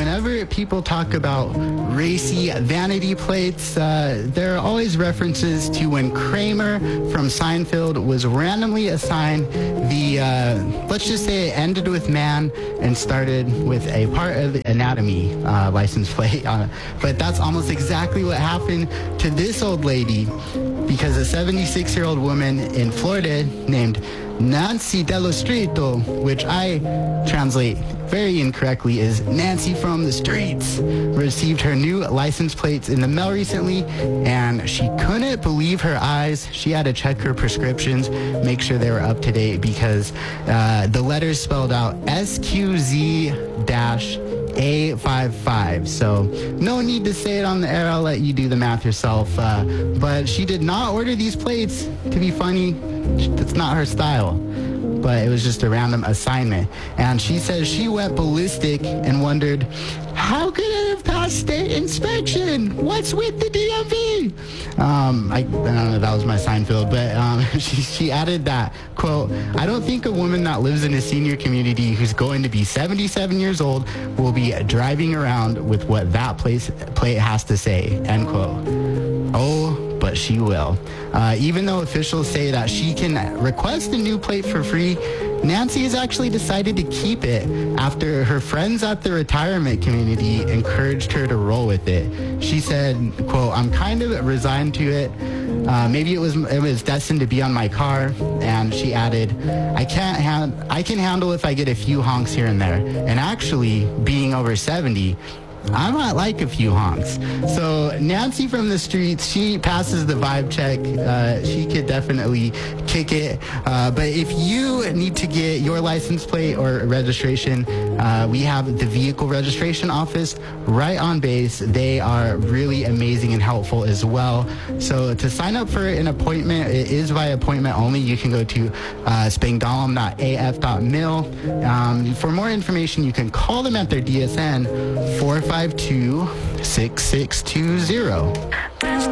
whenever people talk about racy vanity plates, there are always references to when Kramer from Seinfeld was randomly assigned the, let's just say it ended with man and started with a part of anatomy license plate. But that's almost exactly what happened to this old lady, because a 76-year-old woman in Florida named Nancy Dello Streeto, which I translate very incorrectly is Nancy from the streets, received her new license plates in the mail recently, and she couldn't believe her eyes. She had to check her prescriptions, make sure they were up to date, because the letters spelled out SQZ-A55. So no need to say it on the air. I'll let you do the math yourself. But she did not order these plates to be funny. That's not her style. But it was just a random assignment. And she says she went ballistic and wondered, how could it have passed state inspection? What's with the DMV? I don't know if that was my Seinfeld, but she added that, quote, I don't think a woman that lives in a senior community who's going to be 77 years old will be driving around with what that plate has to say, end quote. Oh, but she will. Even though officials say that she can request a new plate for free, Nancy has actually decided to keep it after her friends at the retirement community encouraged her to roll with it. She said, quote, I'm kind of resigned to it. Maybe it was destined to be on my car. And she added, I can handle if I get a few honks here and there. And actually, being over 70, I might like a few honks. So Nancy from the streets, she passes the vibe check. She could definitely kick it. But if you need to get your license plate or registration, we have the vehicle registration office right on base. They are really amazing and helpful as well. So to sign up for an appointment, it is by appointment only. You can go to spangdahlem.af.mil. For more information, you can call them at their DSN 452-6620.